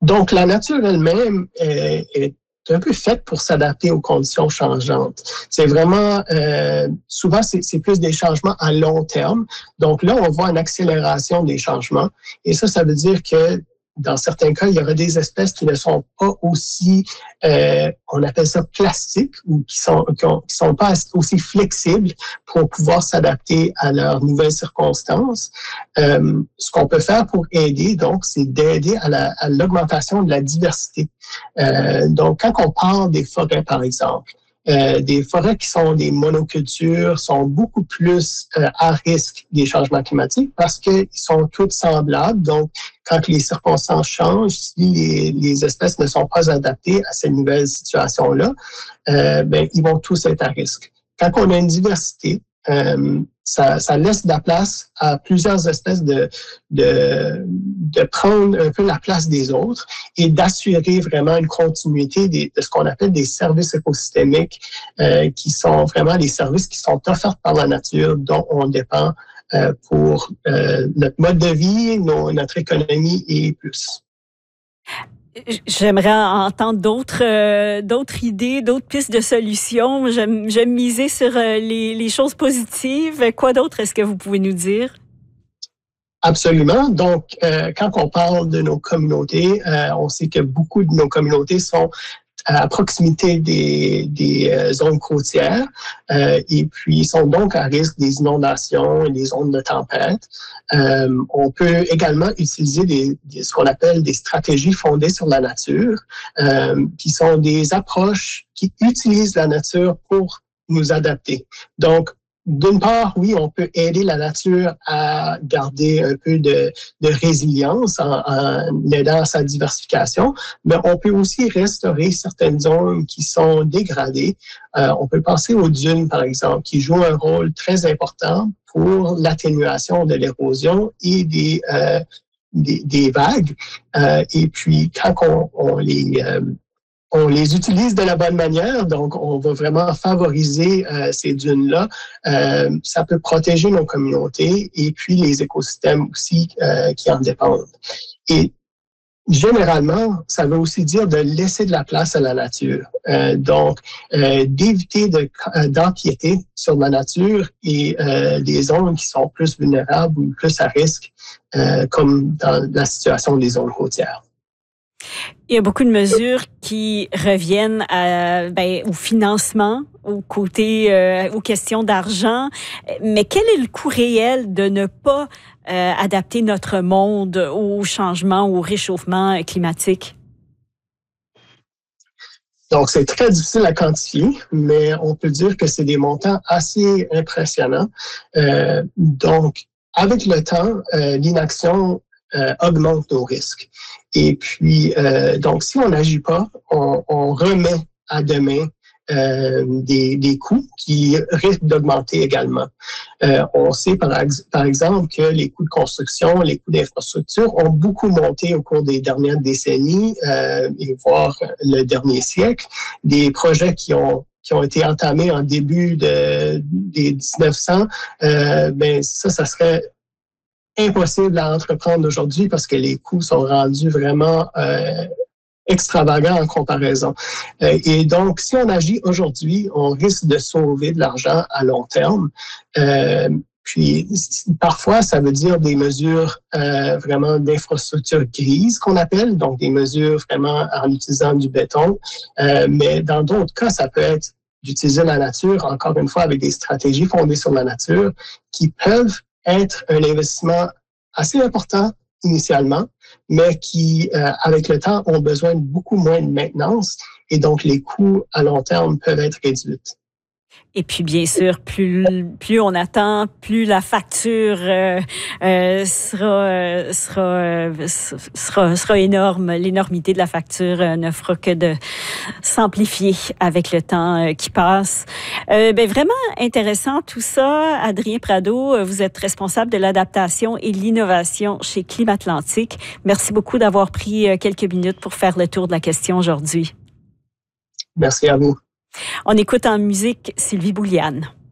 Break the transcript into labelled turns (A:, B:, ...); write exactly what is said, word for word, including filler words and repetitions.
A: Donc, la nature elle-même est, est un peu faite pour s'adapter aux conditions changeantes. C'est vraiment, euh, souvent, c'est, c'est plus des changements à long terme. Donc là, on voit une accélération des changements. Et ça, ça veut dire que dans certains cas, il y aura des espèces qui ne sont pas aussi, euh, on appelle ça plastiques, ou qui sont, qui, ont, qui sont pas aussi flexibles pour pouvoir s'adapter à leurs nouvelles circonstances. Euh, ce qu'on peut faire pour aider, donc, c'est d'aider à, la, à l'augmentation de la diversité. Euh, donc, quand on parle des forêts, par exemple, Euh, des forêts qui sont des monocultures sont beaucoup plus euh, à risque des changements climatiques parce qu'ils sont toutes semblables. Donc, quand les circonstances changent, si les, les espèces ne sont pas adaptées à ces nouvelles situations-là, euh, ben, ils vont tous être à risque. Quand on a une diversité, euh, ça, ça laisse de la place à plusieurs espèces de, de, de prendre un peu la place des autres et d'assurer vraiment une continuité des, de ce qu'on appelle des services écosystémiques, euh, qui sont vraiment les services qui sont offerts par la nature, dont on dépend euh, pour euh, notre mode de vie, nos, notre économie et plus.
B: J'aimerais entendre d'autres euh, d'autres idées, d'autres pistes de solutions. J'aime, j'aime miser sur euh, les, les choses positives. Quoi d'autre est-ce que vous pouvez nous dire?
A: Absolument. Donc, euh, quand on parle de nos communautés, euh, on sait que beaucoup de nos communautés sont à proximité des, des euh, zones côtières euh, et puis sont donc à risque des inondations et des zones de tempête. Euh, on peut également utiliser des, des, ce qu'on appelle des stratégies fondées sur la nature, euh, qui sont des approches qui utilisent la nature pour nous adapter. Donc, d'une part, oui, on peut aider la nature à garder un peu de, de résilience en, en aidant à sa diversification, mais on peut aussi restaurer certaines zones qui sont dégradées. Euh, on peut penser aux dunes, par exemple, qui jouent un rôle très important pour l'atténuation de l'érosion et des, euh, des, des vagues. Euh, et puis, quand on, on les... Euh, on les utilise de la bonne manière, donc on va vraiment favoriser euh, ces dunes-là. Euh, ça peut protéger nos communautés et puis les écosystèmes aussi euh, qui en dépendent. Et généralement, ça veut aussi dire de laisser de la place à la nature. Euh, donc, euh, d'éviter de, euh, d'empiéter sur la nature et euh, des zones qui sont plus vulnérables ou plus à risque, euh, comme dans la situation des zones côtières.
B: Il y a beaucoup de mesures qui reviennent à, ben, au financement, au côté, euh, aux questions d'argent. Mais quel est le coût réel de ne pas euh, adapter notre monde au changement, au réchauffement climatique?
A: Donc, c'est très difficile à quantifier, mais on peut dire que c'est des montants assez impressionnants. Euh, donc, avec le temps, euh, l'inaction euh, augmente nos risques. Et puis, euh, donc, si on n'agit pas, on, on remet à demain euh, des, des coûts qui risquent d'augmenter également. Euh, on sait, par, par exemple, que les coûts de construction, les coûts d'infrastructure ont beaucoup monté au cours des dernières décennies, euh, et voire le dernier siècle. Des projets qui ont qui ont été entamés en début de, des dix-neuf cents, euh, ben ça, ça serait impossible à entreprendre aujourd'hui parce que les coûts sont rendus vraiment euh, extravagants en comparaison. Euh, et donc, si on agit aujourd'hui, on risque de sauver de l'argent à long terme. Euh, puis, parfois, ça veut dire des mesures euh, vraiment d'infrastructure grise qu'on appelle, donc des mesures vraiment en utilisant du béton. Euh, mais dans d'autres cas, ça peut être d'utiliser la nature, encore une fois, avec des stratégies fondées sur la nature qui peuvent être un investissement assez important initialement, mais qui, euh, avec le temps, ont besoin de beaucoup moins de maintenance et donc les coûts à long terme peuvent être réduits.
B: Et puis, bien sûr, plus, plus on attend, plus la facture euh, euh, sera, euh, sera, euh, sera, sera énorme. L'énormité de la facture euh, ne fera que de s'amplifier avec le temps euh, qui passe. Euh, ben, vraiment intéressant tout ça. Adrien Prado, vous êtes responsable de l'adaptation et l'innovation chez Climatlantic. Merci beaucoup d'avoir pris quelques minutes pour faire le tour de la question aujourd'hui.
A: Merci à vous.
B: On écoute en musique Sylvie Bouliane.